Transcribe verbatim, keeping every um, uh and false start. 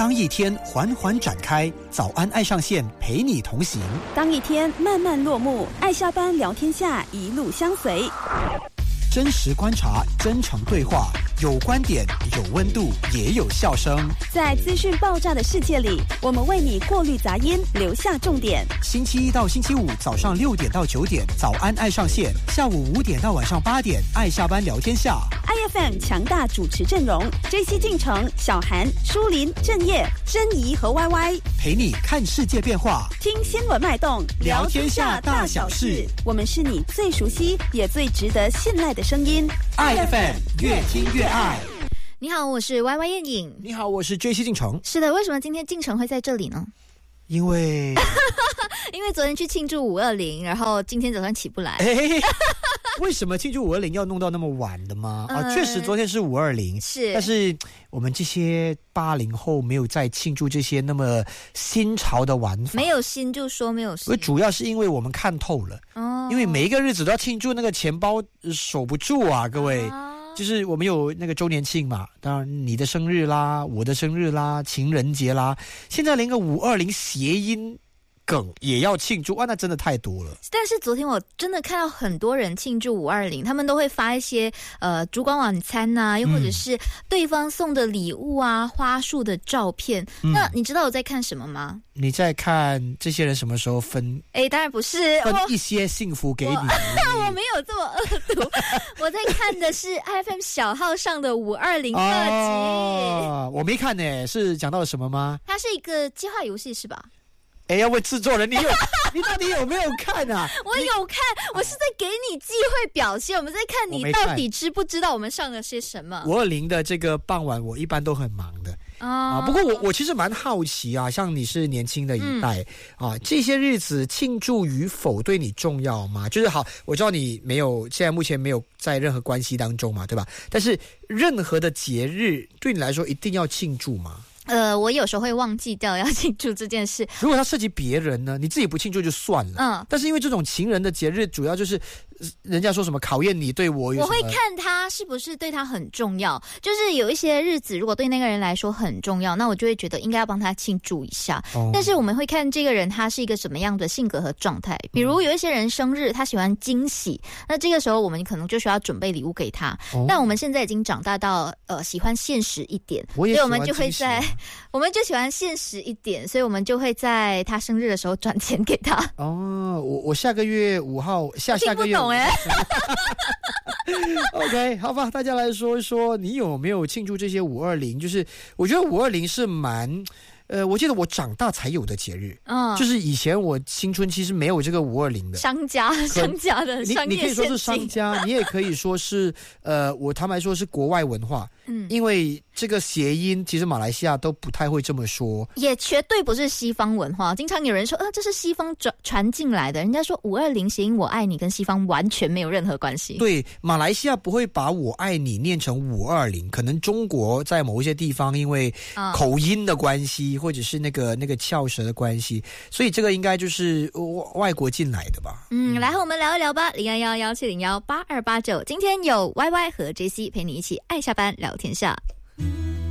当一天缓缓展开，早安爱上线陪你同行； 当一天慢慢落幕，爱下班聊天下一路相随。 真实观察，真诚对话，有观点，有温度，也有笑声。 在资讯爆炸的世界里，我们为你过滤杂音，留下重点。 星期一到星期五早上六点到九点，早安爱上线；下午五点到晚上八点，爱下班聊天下。 I F M 强大主持阵容 ：J C 进城、小韩、舒林、郑业、珍怡和 Y Y， 陪你看世界变化， 听新闻脉动， 聊天下大小事。 我们是你最熟悉也最值得信赖的声音。 I F M 越听越爱。 你好，我是 Y Y 燕颖。 你好，我是 J C 进城。 是的，为什么今天进城会在这里呢？ 因为因为昨天去庆祝五二零，然后今天早上起不来。 欸为什么庆祝五二零要弄到那么晚的吗？啊，确实昨天是五二零， 是， 但是我们这些八零后没有在庆祝这些那么新潮的玩法。 没有新就说没有新， 主要是因为我们看透了。哦，因为每一个日子都要庆祝，那个钱包守不住啊，各位。哦，就是我们有那个周年庆嘛，当然你的生日啦，我的生日啦，情人节啦，现在连个五二零谐音梗也要庆祝，哇，那真的太多了。 但是昨天我真的看到很多人庆祝五二零，他们都会发一些呃烛光晚餐呐、啊，又或者是对方送的礼物啊、花束的照片。嗯、那你知道我在看什么吗？ 你在看这些人什么时候分？ 哎，当然不是分一些幸福给你。 我, 我没有这么恶毒，我在看的是 I F M 小号上的五二零特辑。 哦，我没看呢，是讲到了什么吗？ 它是一个计划游戏是吧？ 哎，要问制作人，你有你到底有没有看啊？ 我有看，我是在给你机会表现。我们在看你到底知不知道我们上了些什么。 五二零的这个傍晚，我一般都很忙的。哦、啊，不过我我其实蛮好奇啊，像你是年轻的一代、嗯、啊，这些日子庆祝与否对你重要吗？就是好，我知道你没有，现在目前没有在任何关系当中嘛，对吧？但是任何的节日对你来说一定要庆祝吗？ 呃，我有时候会忘记掉要庆祝这件事。 如果它涉及别人呢，你自己不庆祝就算了。嗯，但是因为这种情人的节日，主要就是人家说什么考验你对我有什么。 我会看他是不是对他很重要。就是有一些日子，如果对那个人来说很重要，那我就会觉得应该要帮他庆祝一下。哦、但是我们会看这个人他是一个什么样的性格和状态。比如有一些人生日，他喜欢惊喜，那这个时候我们可能就需要准备礼物给他。哦、但我们现在已经长大到呃喜欢现实一点， 我也所以我们就会在。我们就喜欢现实一点，所以我们就会在他生日的时候转钱给他。 哦，我我下个月五号，下下个月。 听不懂哎。 OK， 好吧，大家来说一说，你有没有庆祝这些五二零？就是我觉得五二零是蛮。呃，我记得我长大才有的节日，嗯，就是以前我青春期是没有这个五二零的。 商家，商家的商业陷阱， 你你可以说是商家，你也可以说是呃，我坦白说是国外文化，嗯，因为这个谐音其实马来西亚都不太会这么说， 也绝对不是西方文化。经常有人说，呃，这是西方传传进来的。人家说五二零谐音我爱你跟西方完全没有任何关系。 对，马来西亚不会把我爱你念成五二零，可能中国在某一些地方因为口音的关系。嗯或者是那个那个翘舌的关系，所以这个应该就是外国进来的吧。 嗯，来和我们聊一聊吧，零幺幺幺七零幺八二八九。今天有 Y Y 和 J C 陪你一起爱下班聊天下。